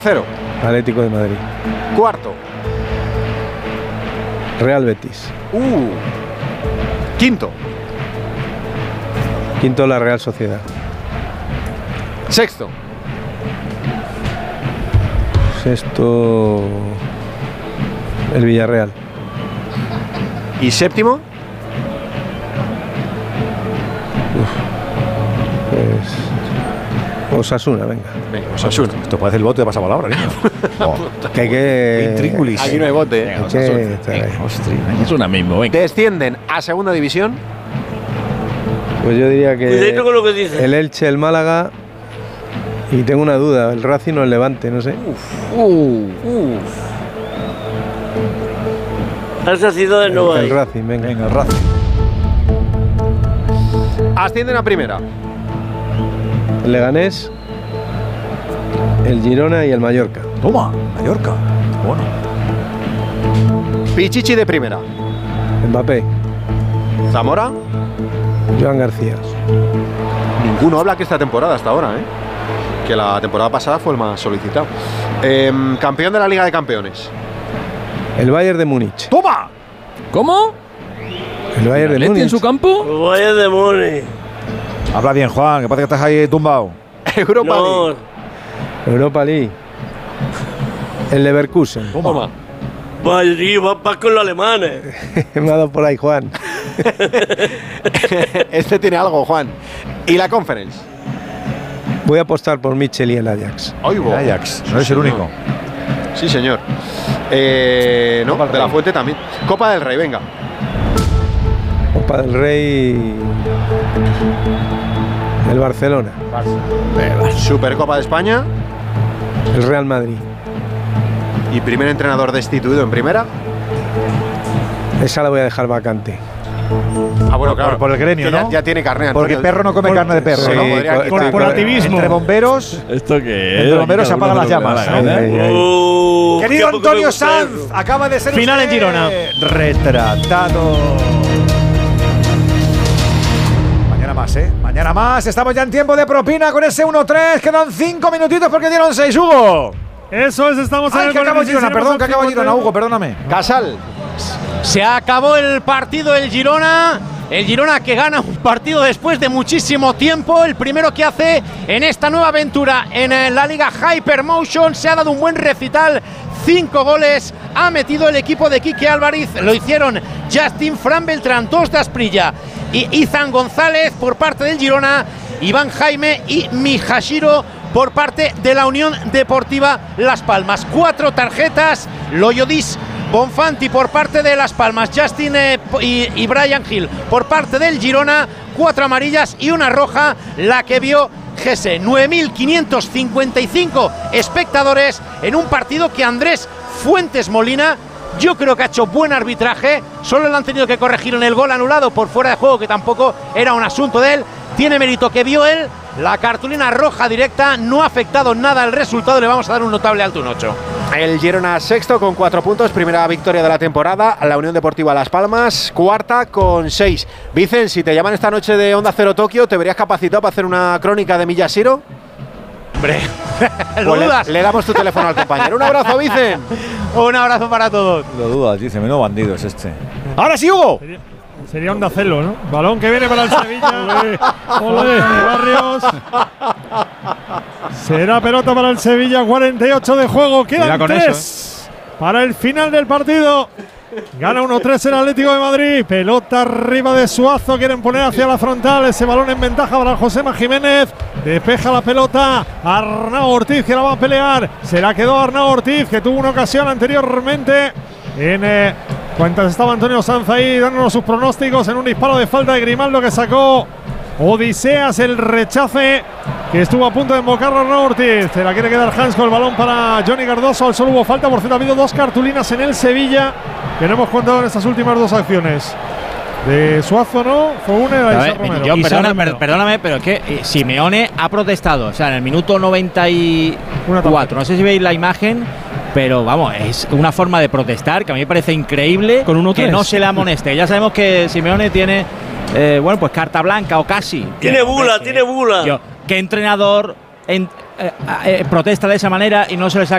0. Atlético de Madrid. Cuarto. Real Betis. Quinto. Quinto, la Real Sociedad. Sexto. Sexto, el Villarreal. Y séptimo. Pues Osasuna, venga. Osasuna. Esto parece el bote de pasapalabra, niño. Que hay que... Intríngulis. Aquí no hay bote. Venga, Hay que estar ahí. Es una mismo, venga. Descienden a segunda división. Pues yo diría que Cuidadito con lo que dices. el Elche, el Málaga, y tengo una duda, el Racing o el Levante, no sé. Esas ciudades no hay. El Racing, venga. Venga, el Racing. Ascienden a primera. El Leganés, el Girona y el Mallorca. Toma, Mallorca. Bueno. Pichichi de primera. Mbappé, Zamora. Joan García. Ninguno habla que esta temporada hasta ahora, que la temporada pasada fue el más solicitado. Campeón de la Liga de Campeones. El Bayern de Múnich. ¡Toma! ¿Cómo? El Bayern de ¿Atleti Múnich. en su campo? Vaya demonios. Habla bien, Juan, que parece que estás ahí tumbado. Europa No, League. Europa League. El Leverkusen. Toma. vaya, sí, vas con los alemanes. Me ha dado por ahí, Juan. Este tiene algo, Juan. Y la Conference. Voy a apostar por Mitchell y el Ajax. Oigo. Ajax, no es el único. Sí, señor. No, de la Fuente también. Copa del Rey, venga. Copa del Rey. El Barcelona. Supercopa de España. El Real Madrid. Y primer entrenador destituido en primera. Esa la voy a dejar vacante. Ah, bueno, claro. Por el gremio, que ¿no? ya tiene carné, Porque Antonio. perro no come carne de perro, Sí, ¿no? podría quitar. por activismo. Entre bomberos, ¿Esto qué es? entre bomberos se apagan las llamas. Ay, ay, ay. Querido qué poco me Antonio gusta Sanz, eso. acaba de ser Final usted en Girona. retratado. Mañana más, ¿eh? Mañana más. Estamos ya en tiempo de propina con ese 1-3. Quedan 5 minutitos porque dieron 6, Hugo. Eso es, estamos en Ay, el que acabo 46, Girona, perdón, que acabo 51. Girona, Hugo, perdóname. Casal. Se acabó el partido del Girona. El Girona que gana un partido después de muchísimo tiempo. El primero que hace en esta nueva aventura en la Liga Hypermotion. Se ha dado un buen recital. 5 goles ha metido el equipo de Quique Álvarez. Lo hicieron Justin, Fran Beltrán, 2 de Asprilla y Izan González por parte del Girona. Iván Jaime y Mijashiro por parte de la Unión Deportiva Las Palmas. 4 tarjetas. Loyodis Bonfanti por parte de Las Palmas, Justin y Brian Hill por parte del Girona, 4 amarillas y una roja, la que vio Gese. 9.555 espectadores en un partido que Andrés Fuentes Molina, yo creo que ha hecho buen arbitraje. Solo le han tenido que corregir en el gol anulado por fuera de juego, que tampoco era un asunto de él. Tiene mérito que vio él. La cartulina roja directa no ha afectado nada al resultado. Le vamos a dar un notable alto, un 8. El Girona sexto con 4 puntos, primera victoria de la temporada. La Unión Deportiva Las Palmas, cuarta con 6. Vicen, si te llaman esta noche de Onda Cero Tokio, ¿te verías capacitado para hacer una crónica de Miyashiro? Hombre, Pues le damos tu teléfono al compañero. Un abrazo, Vicen. Un abrazo para todos. Lo dudas, dice, menudo bandido es este. Ahora sí, Hugo. Sería Onda Celo, ¿no? Balón que viene para el Sevilla. Ole, Barrios. Será pelota para el Sevilla, 48 de juego. Quedan 3 para el final del partido. Gana 1-3 el Atlético de Madrid. Pelota arriba de Suazo. Quieren poner hacia la frontal. Ese balón en ventaja para Josema Jiménez. Despeja la pelota Arnau Ortiz, que la va a pelear. Se la quedó Arnau Ortiz, que tuvo una ocasión anteriormente en cuentas estaba Antonio Sanz ahí dándonos sus pronósticos en un disparo de falta de Grimaldo que sacó Odiseas. El rechace que estuvo a punto de embocarlo Arnau Ortiz. Se la quiere quedar Hans con el balón para Johnny Cardoso. Al solo hubo falta. Por cierto, ha habido 2 cartulinas en el Sevilla que no hemos contado en estas últimas 2 acciones. De Suazo no, fue una de la Romero. Yo, perdóname, pero es que Simeone ha protestado. O sea, en el minuto 94. No sé si veis la imagen, pero vamos, es una forma de protestar que a mí me parece increíble. Con 1-3. Que no se le amoneste. Ya sabemos que Simeone tiene, bueno, pues carta blanca o casi. Tiene bula, tiene bula. ¿Qué entrenador protesta de esa manera y no se le saca